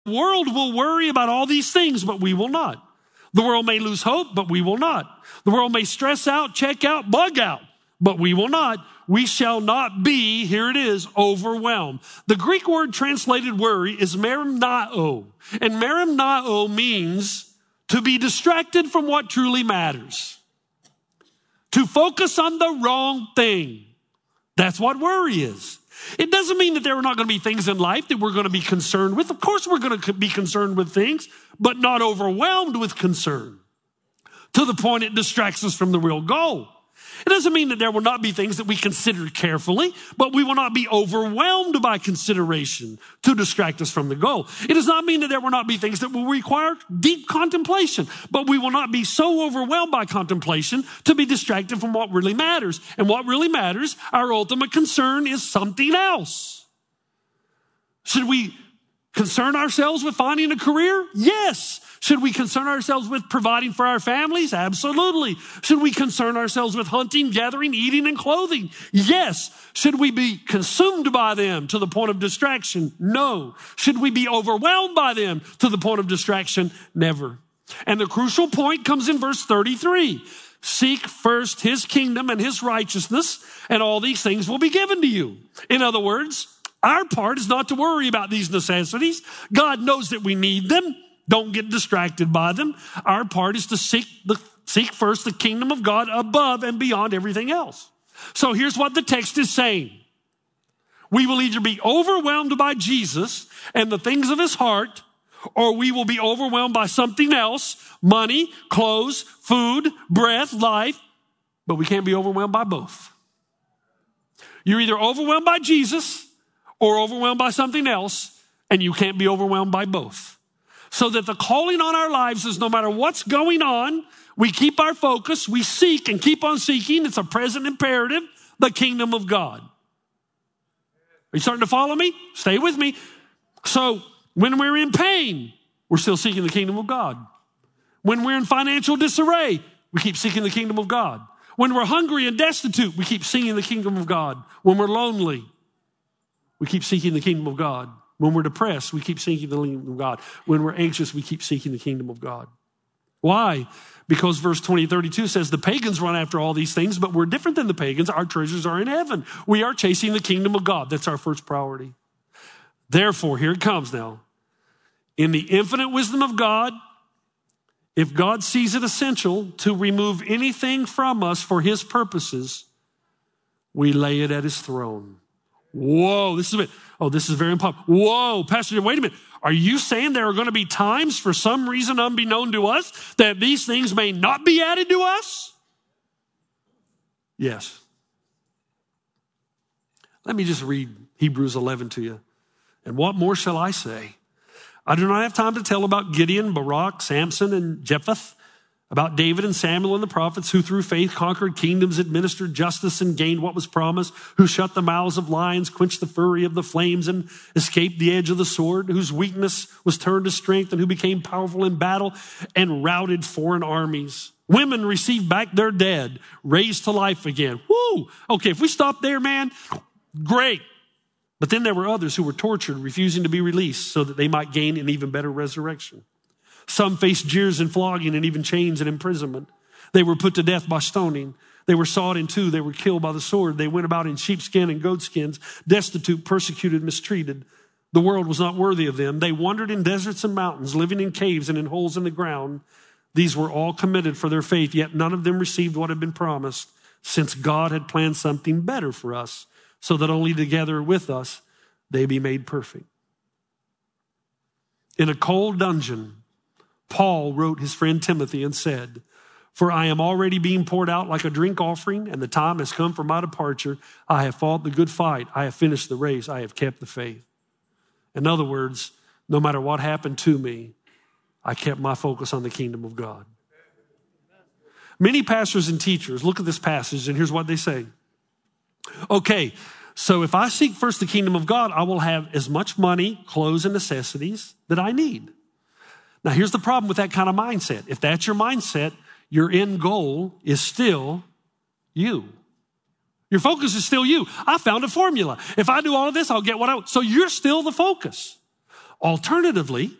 The world will worry about all these things, but we will not. The world may lose hope, but we will not. The world may stress out, check out, bug out, but we will not. We shall not be, here it is, overwhelmed. The Greek word translated worry is merimnao. And merimnao means to be distracted from what truly matters. To focus on the wrong thing. That's what worry is. It doesn't mean that there are not going to be things in life that we're going to be concerned with. Of course we're going to be concerned with things, but not overwhelmed with concern to the point it distracts us from the real goal. It doesn't mean that there will not be things that we consider carefully, but we will not be overwhelmed by consideration to distract us from the goal. It does not mean that there will not be things that will require deep contemplation, but we will not be so overwhelmed by contemplation to be distracted from what really matters. And what really matters, our ultimate concern, is something else. Should we concern ourselves with finding a career? Yes. Should we concern ourselves with providing for our families? Absolutely. Should we concern ourselves with hunting, gathering, eating, and clothing? Yes. Should we be consumed by them to the point of distraction? No. Should we be overwhelmed by them to the point of distraction? Never. And the crucial point comes in verse 33. Seek first his kingdom and his righteousness, and all these things will be given to you. In other words, our part is not to worry about these necessities. God knows that we need them. Don't get distracted by them. Our part is to seek first the kingdom of God above and beyond everything else. So here's what the text is saying. We will either be overwhelmed by Jesus and the things of his heart, or we will be overwhelmed by something else, money, clothes, food, breath, life, but we can't be overwhelmed by both. You're either overwhelmed by Jesus or overwhelmed by something else, and you can't be overwhelmed by both. So that the calling on our lives is no matter what's going on, we keep our focus, we seek and keep on seeking. It's a present imperative, the kingdom of God. Are you starting to follow me? Stay with me. So when we're in pain, we're still seeking the kingdom of God. When we're in financial disarray, we keep seeking the kingdom of God. When we're hungry and destitute, we keep seeking the kingdom of God. When we're lonely, we keep seeking the kingdom of God. When we're depressed, we keep seeking the kingdom of God. When we're anxious, we keep seeking the kingdom of God. Why? Because verse 32 says the pagans run after all these things, but we're different than the pagans. Our treasures are in heaven. We are chasing the kingdom of God. That's our first priority. Therefore, here it comes now. In the infinite wisdom of God, if God sees it essential to remove anything from us for his purposes, we lay it at his throne. Whoa, this is very important. Whoa, Pastor, wait a minute. Are you saying there are going to be times for some reason unbeknown to us that these things may not be added to us? Yes. Let me just read Hebrews 11 to you. And what more shall I say? I do not have time to tell about Gideon, Barak, Samson, and Jephthah, about David and Samuel and the prophets who through faith conquered kingdoms, administered justice, and gained what was promised, who shut the mouths of lions, quenched the fury of the flames, and escaped the edge of the sword, whose weakness was turned to strength, and who became powerful in battle and routed foreign armies. Women received back their dead, raised to life again. Woo! Okay, if we stop there, man, great. But then there were others who were tortured, refusing to be released so that they might gain an even better resurrection. Some faced jeers and flogging and even chains and imprisonment. They were put to death by stoning. They were sawed in two. They were killed by the sword. They went about in sheepskin and goatskins, destitute, persecuted, mistreated. The world was not worthy of them. They wandered in deserts and mountains, living in caves and in holes in the ground. These were all commended for their faith, yet none of them received what had been promised, since God had planned something better for us, so that only together with us they be made perfect. In a cold dungeon, Paul wrote his friend Timothy and said, "For I am already being poured out like a drink offering, and the time has come for my departure. I have fought the good fight. I have finished the race. I have kept the faith." In other words, no matter what happened to me, I kept my focus on the kingdom of God. Many pastors and teachers look at this passage, and here's what they say. Okay, so if I seek first the kingdom of God, I will have as much money, clothes, and necessities that I need. Now, here's the problem with that kind of mindset. If that's your mindset, your end goal is still you. Your focus is still you. I found a formula. If I do all of this, I'll get what I want. So you're still the focus. Alternatively,